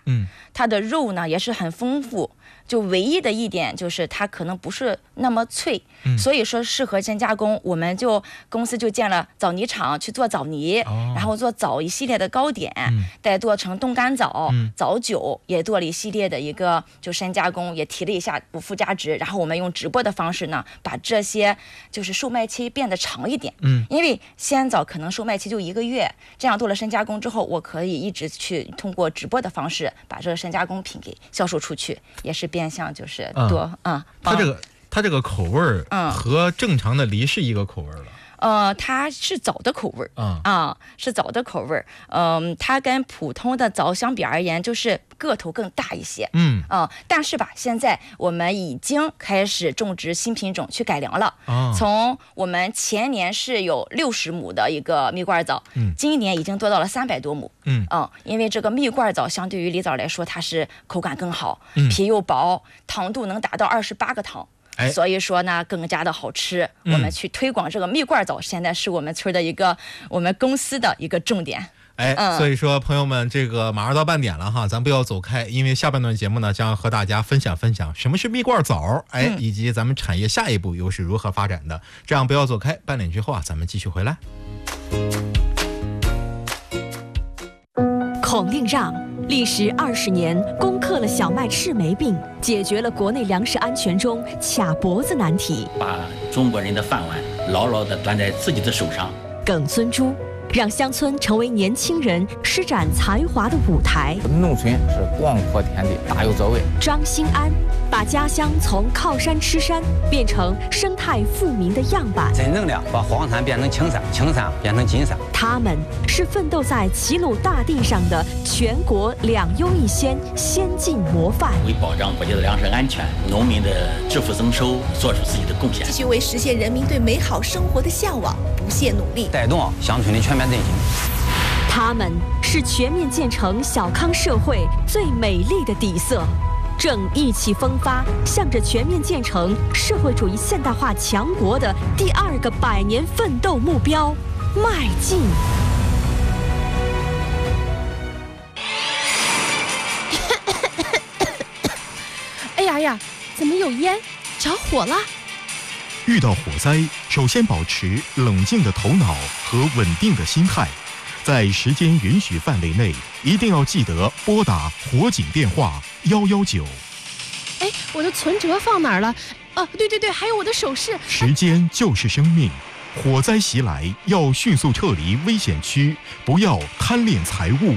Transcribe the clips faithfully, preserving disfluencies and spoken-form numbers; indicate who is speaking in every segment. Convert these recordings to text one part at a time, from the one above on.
Speaker 1: 嗯，
Speaker 2: 它的肉呢也是很丰富。就唯一的一点就是它可能不是那么脆，
Speaker 1: 嗯、
Speaker 2: 所以说适合深加工，我们就公司就建了枣泥厂去做枣泥，
Speaker 1: 哦、
Speaker 2: 然后做枣一系列的糕点，
Speaker 1: 嗯、
Speaker 2: 再做成冻干枣、
Speaker 1: 嗯、
Speaker 2: 枣酒，也做了一系列的一个就深加工，也提了一下附加值。然后我们用直播的方式呢，把这些就是售卖期变得长一点，
Speaker 1: 嗯，
Speaker 2: 因为鲜枣可能售卖期就一个月，这样做了深加工之后，我可以一直去通过直播的方式把这个深加工品给销售出去，也是变相就是多啊、嗯。
Speaker 1: 它这个它这个口味儿，
Speaker 2: 嗯，
Speaker 1: 和正常的梨是一个口味了。
Speaker 2: 呃，它是枣的口味儿，
Speaker 1: 啊、
Speaker 2: 嗯、啊，是枣的口味儿。嗯、呃，它跟普通的枣相比而言，就是个头更大一些。
Speaker 1: 嗯
Speaker 2: 啊、呃，但是吧，现在我们已经开始种植新品种去改良了。
Speaker 1: 啊，
Speaker 2: 从我们前年是有六十亩的一个蜜罐枣，
Speaker 1: 嗯，
Speaker 2: 今年已经做到了三百多亩。
Speaker 1: 嗯
Speaker 2: 嗯，因为这个蜜罐枣相对于梨枣来说，它是口感更好，
Speaker 1: 嗯、
Speaker 2: 皮又薄，糖度能达到二十八个糖。
Speaker 1: 哎、
Speaker 2: 所以说呢，更加的好吃。
Speaker 1: 嗯、
Speaker 2: 我们去推广这个蜜罐枣，现在是我们村的一个我们公司的一个重点。
Speaker 1: 哎，
Speaker 2: 嗯、
Speaker 1: 所以说朋友们，这个马上到半点了哈，咱不要走开，因为下半段节目呢，将和大家分享分享什么是蜜罐枣，哎，
Speaker 2: 嗯、
Speaker 1: 以及咱们产业下一步又是如何发展的。这样不要走开，半点之后啊，咱们继续回来。
Speaker 3: 孔令让历时二十年攻克了小麦赤霉病，解决了国内粮食安全中卡脖子难题，
Speaker 4: 把中国人的饭碗牢牢地端在自己的手上。
Speaker 3: 耿尊珠让乡村成为年轻人施展才华的舞台。
Speaker 5: 农村是广阔天地，大有作为。
Speaker 3: 张兴安把家乡从靠山吃山变成生态富民的样板，
Speaker 5: 真正的把黄山变成青山，青山变成金山。
Speaker 3: 他们是奋斗在齐鲁大地上的全国两优一先先进模范，
Speaker 4: 为保障国家的粮食安全、农民的致富增收做出自己的贡献，
Speaker 6: 继续为实现人民对美好生活的向往不懈努力，
Speaker 5: 带动乡村的全面振兴。
Speaker 3: 他们是全面建成小康社会最美丽的底色，正意气风发，向着全面建成社会主义现代化强国的第二个百年奋斗目标迈进。
Speaker 7: 哎呀呀，怎么有烟？着火了！
Speaker 8: 遇到火灾，首先保持冷静的头脑和稳定的心态，在时间允许范围内，一定要记得拨打火警电话幺幺九。
Speaker 7: 哎，我的存折放哪儿了？哦、啊，对对对，还有我的首饰。
Speaker 8: 时间就是生命，火灾袭来要迅速撤离危险区，不要贪恋财物。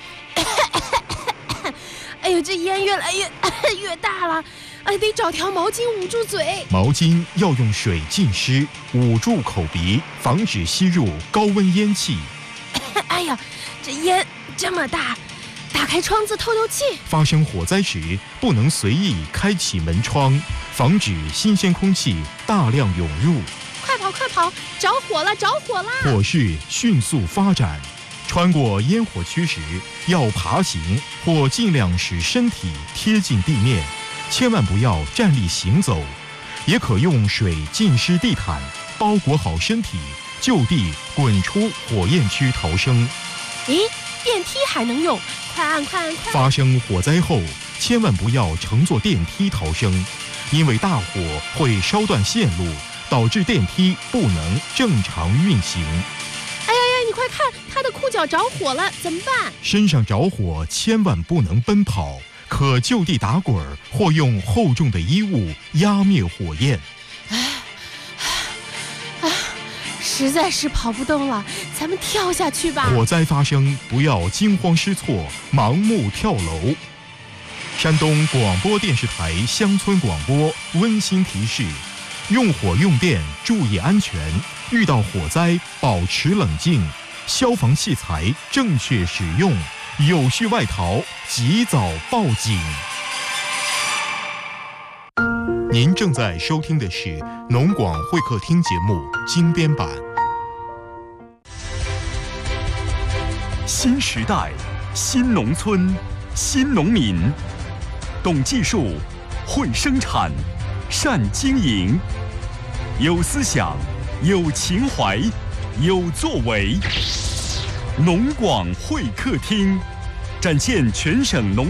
Speaker 7: 哎呦，这烟越来越越大了，哎，得找条毛巾捂住嘴。
Speaker 8: 毛巾要用水浸湿，捂住口鼻，防止吸入高温烟气。
Speaker 7: 哎呀，这烟这么大，打开窗子透透气。
Speaker 8: 发生火灾时，不能随意开启门窗，防止新鲜空气大量涌入。
Speaker 7: 快跑快跑，着火了着火了！
Speaker 8: 火势迅速发展。穿过烟火区时，要爬行或尽量使身体贴近地面，千万不要站立行走。也可用水浸湿地毯，包裹好身体，就地滚出火焰区逃生。
Speaker 7: 咦，电梯还能用？快按快按快！
Speaker 8: 发生火灾后，千万不要乘坐电梯逃生，因为大火会烧断线路，导致电梯不能正常运行。
Speaker 7: 哎呀呀，你快看，他的裤脚着火了，怎么办？
Speaker 8: 身上着火千万不能奔跑，可就地打滚或用厚重的衣物压灭火焰。
Speaker 7: 哎，啊，实在是跑不动了，咱们跳下去吧。
Speaker 8: 火灾发生，不要惊慌失措，盲目跳楼。山东广播电视台乡村广播温馨提示：用火用电注意安全，遇到火灾保持冷静，消防器材正确使用，有序外逃及早报警。您正在收听的是农广会客厅节目精编版。
Speaker 9: 新时代，新农村，新农民，懂技术，会生产，善经营，有思想，有情怀，有作为。农广会客厅，展现全省农